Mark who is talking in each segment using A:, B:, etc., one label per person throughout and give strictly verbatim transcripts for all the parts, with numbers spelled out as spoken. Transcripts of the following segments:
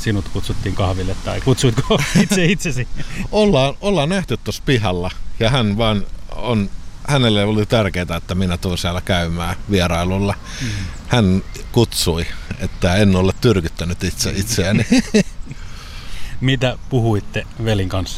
A: sinut kutsuttiin kahville tai kutsuitko itse itsesi?
B: ollaan, ollaan nähty tuossa pihalla ja hän vaan on, hänelle oli tärkeää, että minä tuun siellä käymään vierailulla. Mm. Hän kutsui, että en ole tyrkyttänyt itse itseäni.
A: Mitä puhuitte velin kanssa?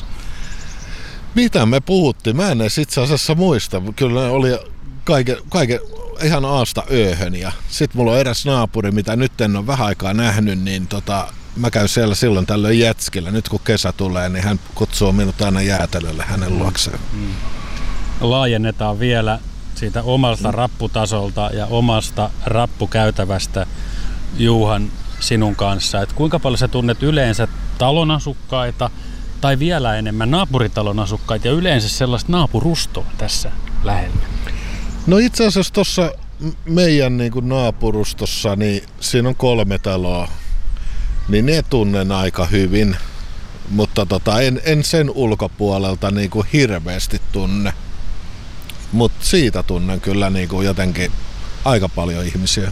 B: Mitä me puhuttiin? Mä en edes itse asiassa muista. Kyllä oli kaiken, kaiken ihan aasta ööhön. Ja sit mulla on eräs naapuri, mitä nyt en ole vähän aikaa nähnyt, niin tota, mä käyn siellä silloin tällöin jätskillä. Nyt kun kesä tulee, niin hän kutsuu minut aina jäätelölle hänen luokseen. Mm.
A: Laajennetaan vielä siitä omalta rapputasolta ja omasta rappukäytävästä Juhan sinun kanssa. Et kuinka paljon sä tunnet yleensä talonasukkaita tai vielä enemmän naapuritalon asukkaita ja yleensä sellaista naapurustoa tässä lähellä?
B: No itse asiassa tuossa meidän niin kuin naapurustossa, niin siinä on kolme taloa, niin ne tunnen aika hyvin, mutta tota, en, en sen ulkopuolelta niin kuin hirveästi tunne. Mutta siitä tunnen kyllä niin kuin jotenkin aika paljon ihmisiä.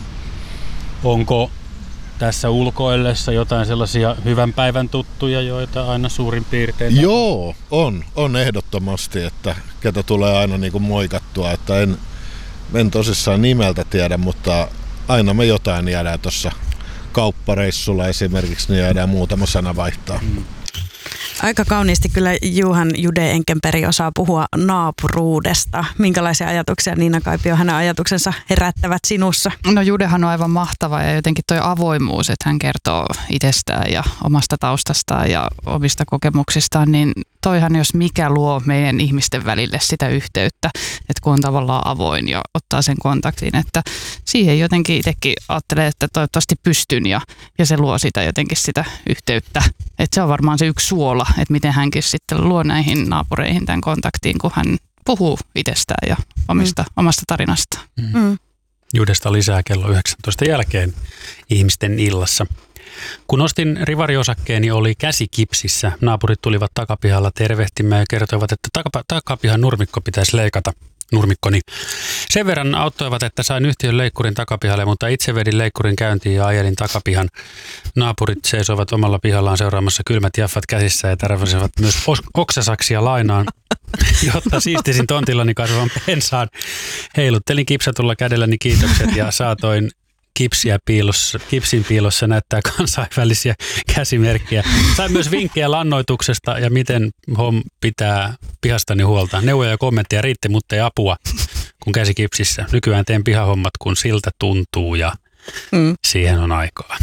A: Onko tässä ulkoillessa jotain sellaisia hyvän päivän tuttuja, joita aina suurin piirtein?
B: Joo, on. On ehdottomasti, että ketä tulee aina niin kuin moikattua. Että en, en tosissaan nimeltä tiedä, mutta aina me jotain jäädään tuossa kauppareissulla esimerkiksi, niin jäädään muutama sana vaihtaa. Mm.
C: Aika kauniisti kyllä Juhan Jude Enkenperi osaa puhua naapuruudesta. Minkälaisia ajatuksia Niina Kaipio hänen ajatuksensa herättävät sinussa?
D: No Judehan on aivan mahtava ja jotenkin toi avoimuus, että hän kertoo itsestään ja omasta taustastaan ja omista kokemuksistaan, niin toihan jos mikä luo meidän ihmisten välille sitä yhteyttä, että kun on tavallaan avoin ja ottaa sen kontaktin, että siihen jotenkin itsekin ajattelee, että toivottavasti pystyn ja, ja se luo sitä jotenkin sitä yhteyttä. Että se on varmaan se yksi suola, että miten hänkin sitten luo näihin naapureihin tämän kontaktiin, kun hän puhuu itsestään ja omista, mm. omasta tarinastaan.
A: Mm. Mm. Judesta lisää kello yhdeksäntoista jälkeen ihmisten illassa. Kun ostin rivariosakkeeni, oli käsi kipsissä. Naapurit tulivat takapihalla tervehtimään ja kertoivat, että takapa, takapihan nurmikko pitäisi leikata. Nurmikkoni. Sen verran auttoivat, että sain yhtiön leikkurin takapihalle, mutta itse vedin leikkurin käyntiin ja ajelin takapihan. Naapurit seisoivat omalla pihallaan seuraamassa kylmät jaffat käsissä ja tarvasivat myös oksasaksia lainaan, jotta siistisin tontillani kasvavan pensaan. Heiluttelin kipsatulla kädelläni kiitokset ja saatoin kipsiä piilossa, kipsin piilossa näyttää kansainvälisiä käsimerkkejä. Sain myös vinkkejä lannoituksesta ja miten hom pitää pihastani huolta. Neuvoja ja kommentteja riitti, mutta ei apua, kun käsi kipsissä. Nykyään teen pihahommat, kun siltä tuntuu ja mm. siihen on aikaa.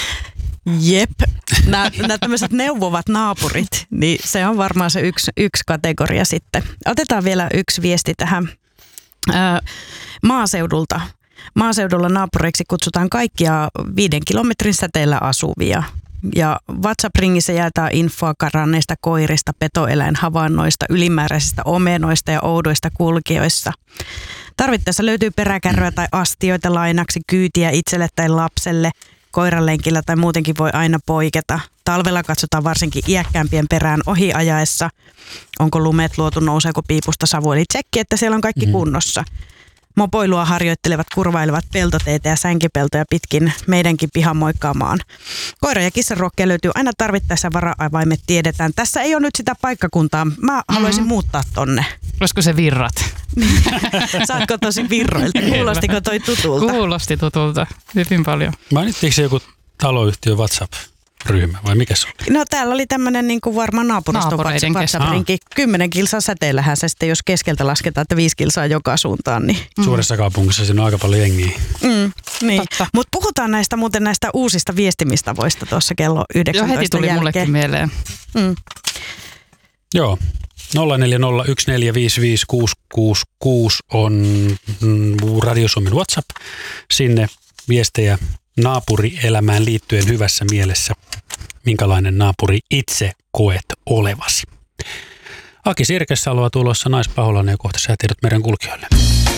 C: Jep. Nämä, nämä tämmöiset neuvovat naapurit, niin se on varmaan se yksi, yksi kategoria sitten. Otetaan vielä yksi viesti tähän öö, maaseudulta. Maaseudulla naapureiksi kutsutaan kaikkia viiden kilometrin säteellä asuvia. Ja WhatsApp-ringissä jaetaan infoa karanneista koirista, petoeläinhavainnoista, ylimääräisistä omenoista ja oudoista kulkijoista. Tarvittaessa löytyy peräkärryä tai astioita lainaksi, kyytiä itselle tai lapselle. Koiralenkillä tai muutenkin voi aina poiketa. Talvella katsotaan varsinkin iäkkäämpien perään ohi ajaessa. Onko lumet luotu, nouseeko piipusta savu, eli tsekki, että siellä on kaikki kunnossa. Mopoilua harjoittelevat kurvailevat peltoteitä ja sänkipeltoja pitkin meidänkin pihan moikkaamaan. Koira- ja kissanruokkia löytyy aina tarvittaessa, vara-avaimet tiedetään. Tässä ei ole nyt sitä paikkakuntaa. Mä haluaisin mm-hmm. muuttaa tonne.
D: Olisiko se Virrat?
C: Saatko tosi virroilta? Kuulostiko toi tutulta?
D: Kuulosti tutulta. Hyvin paljon.
A: Mainittiinko se joku taloyhtiö WhatsApp-ryhmä vai mikä se oli?
C: No täällä oli tämmöinen niin kuin varmaan naapuruston WhatsApp-rinki. Kymmenen kilsaa säteellähän se sitten, jos keskeltä lasketaan, että viisi kilsaa joka suuntaan. Niin.
A: Mm. Suuressa kaupungissa siinä on aika paljon jengiä.
C: Mm, niin. Mutta puhutaan näistä muuten näistä uusista viestimistavoista tuossa kello yhdeksäntoista
D: jo heti tuli
C: jälkeen.
D: Mullekin mieleen.
C: Mm.
A: Joo. nolla neljä nolla yksi neljä viisi viisi kuusi kuusi kuusi on Radio Suomen WhatsApp. Sinne viestejä naapurielämään liittyen hyvässä mielessä. Minkälainen naapuri itse koet olevasi? Aki Sirkessä tulossa Naispaholainen ja kohta säätiedot meidän kulkijoille.